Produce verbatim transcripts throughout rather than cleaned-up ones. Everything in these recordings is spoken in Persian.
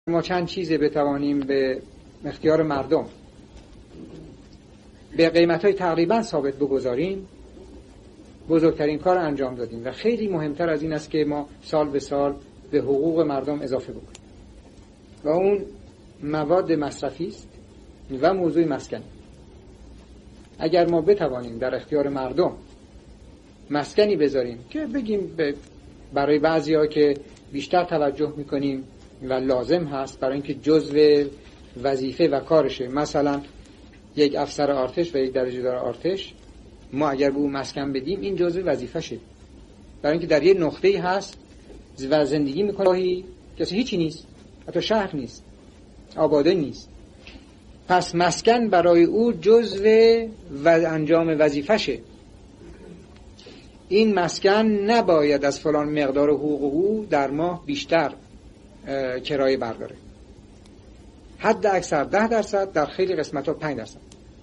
ما چند چیزی بتوانیم به اختیار مردم به قیمت‌های تقریبا ثابت بگذاریم، بزرگترین کار انجام دادیم و خیلی مهمتر از این است که ما سال به سال به حقوق مردم اضافه بکنیم و اون مواد مصرفی است و موضوع مسکن. اگر ما بتوانیم در اختیار مردم مسکنی بذاریم که بگیم برای بعضیا که بیشتر توجه میکنیم و لازم هست برای اینکه جزء وظیفه و کارشه، مثلا یک افسر ارتش و یک درجه دار ارتش، ما اگر به اون مسکن بدیم این جزء وظیفه‌شه، برای اینکه در یه نقطه‌ای هست و زندگی میکنه کسی هیچی نیست، حتی شهر نیست، آباده نیست، پس مسکن برای او جزء و انجام وظیفه‌شه. این مسکن نباید از فلان مقدار حقوق او در ماه بیشتر کرایه برداره، حد اکثر ده درصد، در خیلی قسمت‌ها پنج درصد.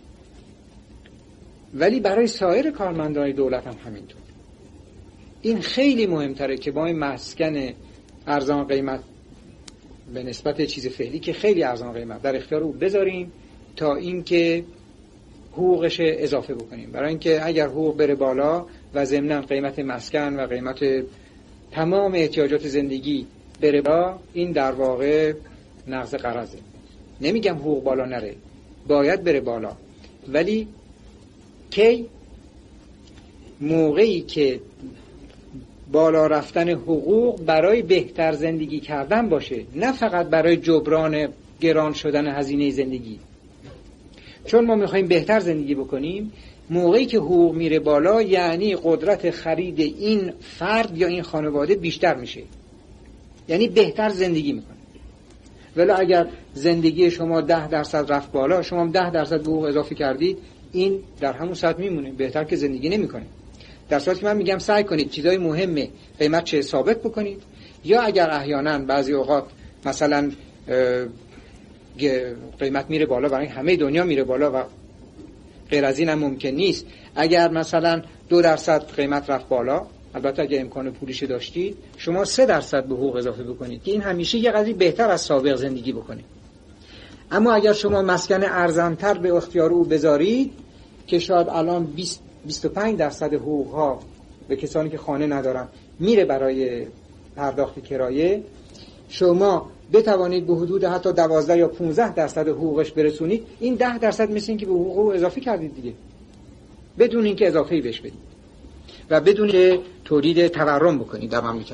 ولی برای سایر کارمندان دولت هم همینطور. این خیلی مهمتره که با این مسکن ارزان قیمت به نسبت چیز فعلی که خیلی ارزان قیمت در اختیار او بذاریم تا اینکه حقوقش اضافه بکنیم، برای اینکه اگر حقوق بره بالا و ضمناً قیمت مسکن و قیمت تمام احتیاجات زندگی بره بالا، این در واقع نقض قراضه. نمیگم حقوق بالا نره، باید بره بالا، ولی کی؟ موقعی که بالا رفتن حقوق برای بهتر زندگی کردن باشه، نه فقط برای جبران گران شدن هزینه زندگی. چون ما میخوایم بهتر زندگی بکنیم، موقعی که حقوق میره بالا یعنی قدرت خرید این فرد یا این خانواده بیشتر میشه، یعنی بهتر زندگی میکنه. ولی اگر زندگی شما ده درصد رفت بالا، شما ده درصد به حقوق اضافه کردید، این در همون سطح میمونه، بهتر که زندگی نمیکنه. در صورتی که من میگم سعی کنید چیزای مهمه قیمت چه ثابت بکنید، یا اگر احیانا بعضی اوقات مثلا قیمت میره بالا برای همه دنیا میره بالا و غیر از این هم ممکن نیست، اگر مثلا دو درصد قیمت رفت بالا، البته اگه امکان پولیش داشتید، شما سه درصد به حقوق اضافه بکنید که این همیشه یه قضیه بهتر از سابق زندگی بکنید. اما اگر شما مسکن ارزانتر به اختیار او بذارید که شاید الان بیست بیست و پنج درصد حقوق ها به کسانی که خانه ندارن میره برای پرداخت کرایه، شما بتوانید به حدود حتی دوازده یا پانزده درصد حقوقش برسونید، این ده درصد مثل این که به حقوق اضافه کردید دیگه، بدون اینکه اضافه‌ای بهش بدید و بدون که تولید تورم بکنید در مملکت.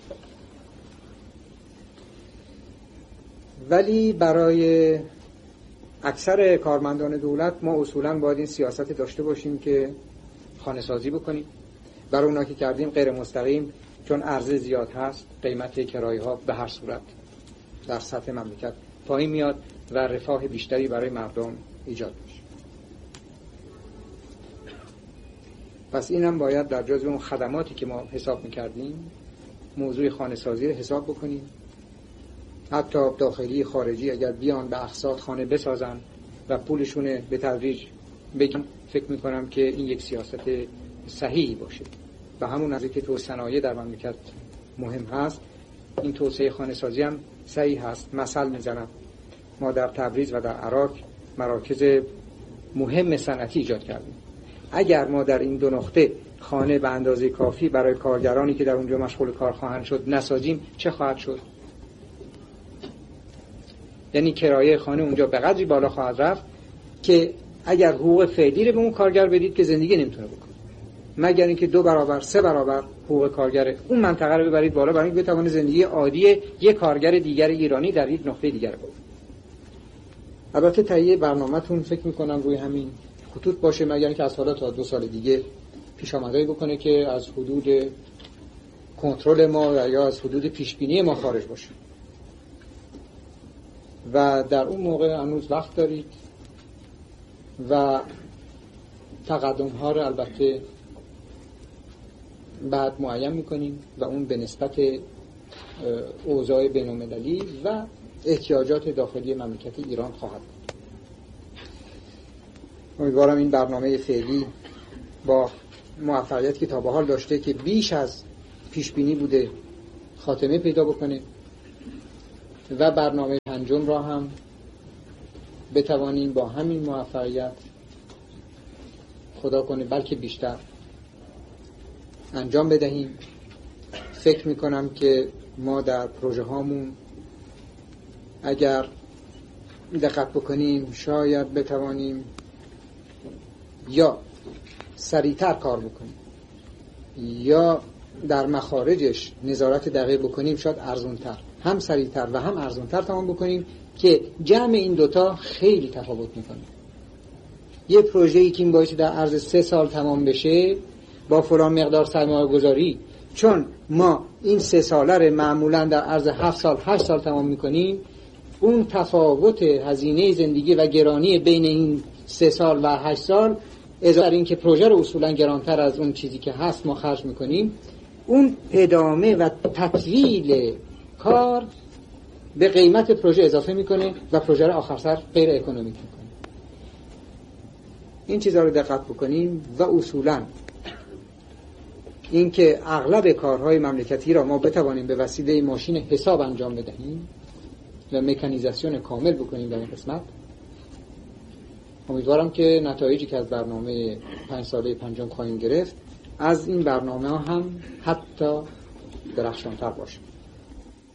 ولی برای اکثر کارمندان دولت ما اصولاً باید این سیاست داشته باشیم که خانه سازی بکنیم. برای اونا که کردیم غیر مستقیم، چون عرضه زیاد هست، قیمت کرایه ها به هر صورت در سطح مملکت پایین میاد و رفاه بیشتری برای مردم ایجاد میشه. پس اینم باید در جزو اون خدماتی که ما حساب میکردیم موضوع خانه سازی رو حساب بکنیم. حتی داخلی خارجی اگر بیان به اقساط خانه بسازن و پولشون به تدریج بگیم، فکر میکنم که این یک سیاست صحیحی باشه و همون از که تو صنایع در مملکت مهم هست، این توسعه خانه سازی هم صحیح هست. مثال میزنم، ما در تبریز و در عراق مراکز مهم صنعتی ایجاد کردیم. اگر ما در این دو نقطه خانه به اندازه کافی برای کارگرانی که در اونجا مشغول کار خواهند شد نسازیم، چه خواهد شد؟ یعنی کرایه خانه اونجا به قدری بالا خواهد رفت که اگر حقوق فعلی رو به اون کارگر بدید که زندگی نمیتونه بکنه، مگر اینکه دو برابر سه برابر حقوق کارگر اون منطقه رو ببرید بالا برای اینکه بتونه زندگی عادی یک کارگر دیگر ایرانی در یک نقطه دیگر بکنه. البته تهیه برنامه‌تون فکر می‌کنم روی همین خطوط باشه، مگر اینکه از حالا تا دو سال دیگه پیش آمدایی بکنه که از حدود کنترل ما یا از حدود پیشبینی ما خارج باشه و در اون موقع هنوز وقت دارید و تقدم ها رو البته بعد معین میکنیم و اون به نسبت اوضاع بین‌المللی و احتیاجات داخلی مملکت ایران خواهد بود. امیدوارم این برنامه فعلی با موفقیت که تا به حال داشته که بیش از پیش بینی بوده خاتمه پیدا بکنه و برنامه پنجم را هم بتوانیم با همین موفقیت، خدا کنه بلکه بیشتر، انجام بدهیم. فکر میکنم که ما در پروژه هامون اگر دقت بکنیم شاید بتوانیم یا سریعتر کار بکنیم یا در مخارجش نظارت دقیق بکنیم، شاید ارزونتر، هم سریعتر و هم ارزونتر تمام بکنیم که جمع این دوتا خیلی تفاوت میکنه. یه پروژه‌ای که این باعث در عرض سه سال تمام بشه با فلان مقدار سرمایه گذاری، چون ما این سه ساله رو معمولا در عرض هفت سال هشت سال تمام میکنیم، اون تفاوت هزینه زندگی و گرانی بین این سه سال و هشت سال اضافه این که پروژه رو اصولا گرانتر از اون چیزی که هست ما خرج میکنیم، اون ادامه و تطویل کار به قیمت پروژه اضافه میکنه و پروژه رو آخر سر غیر اکونومیک میکنه. این چیزا رو دقت بکنیم و اصولا این که اغلب کارهای مملکتی را ما بتوانیم به وسیله ماشین حساب انجام بدهیم و مکانیزاسیون کامل بکنیم در این قسمت. امیدوارم که نتایجی که از برنامه پنج ساله پنجم خواهیم گرفت از این برنامه ها هم حتی درخشان‌تر باشه.